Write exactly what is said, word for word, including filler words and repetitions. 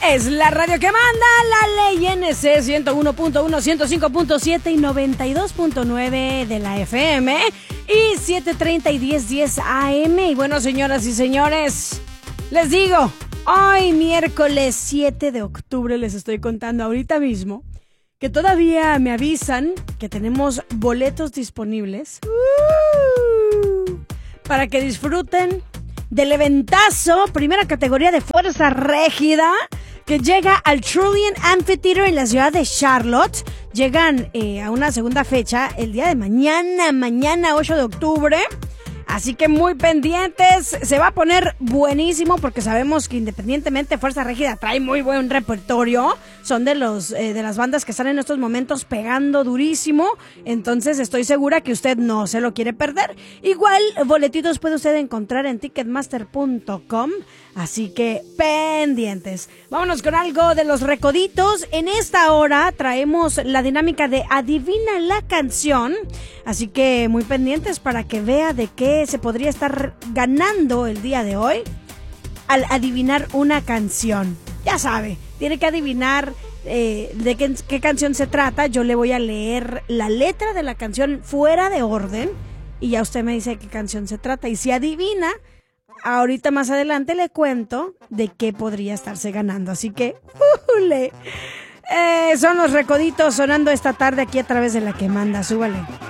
Es la radio que manda, la ley N C ciento uno punto uno, ciento cinco punto siete y noventa y dos punto nueve de la F M y setecientos treinta y diez diez A M. Y bueno, señoras y señores, les digo, hoy miércoles siete de octubre les estoy contando ahorita mismo que todavía me avisan que tenemos boletos disponibles uh, para que disfruten del eventazo, primera categoría de Fuerza Régida, que llega al Trillium Amphitheater en la ciudad de Charlotte. Llegan eh, a una segunda fecha el día de mañana, mañana ocho de octubre. Así que muy pendientes, se va a poner buenísimo porque sabemos que independientemente Fuerza Régida trae muy buen repertorio. Son de los eh, de las bandas que están en estos momentos pegando durísimo. Entonces estoy segura que usted no se lo quiere perder. Igual, boletitos puede usted encontrar en ticketmaster punto com. Así que pendientes. Vámonos con algo de los recoditos. En esta hora traemos la dinámica de adivina la canción. Así que muy pendientes para que vea de qué se podría estar ganando el día de hoy al adivinar una canción. Ya sabe, tiene que adivinar eh, de qué, qué canción se trata. Yo le voy a leer la letra de la canción fuera de orden y ya usted me dice qué canción se trata. Y si adivina, ahorita más adelante le cuento de qué podría estarse ganando. Así que, ¡ujule! Eh, son los recoditos sonando esta tarde aquí a través de la que manda. Súbale.